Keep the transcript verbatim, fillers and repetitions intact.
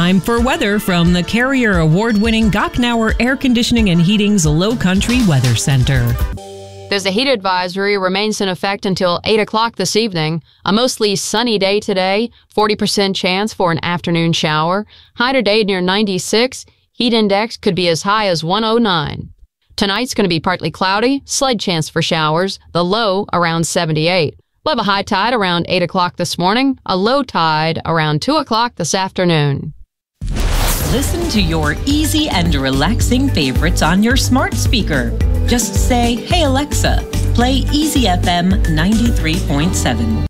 time for weather from the Carrier award-winning Gochnauer Air Conditioning and Heating's Low Country Weather Center. There's a heat advisory remains in effect until eight o'clock this evening. A mostly sunny day today, forty percent chance for an afternoon shower. High today near ninety-six. Heat index could be as high as one oh nine. Tonight's going to be partly cloudy, slight chance for showers, the low around seventy-eight. We'll have a high tide around eight o'clock this morning, a low tide around two o'clock this afternoon. Listen to your easy and relaxing favorites on your smart speaker. Just say, "Hey Alexa, play Easy F M ninety-three point seven."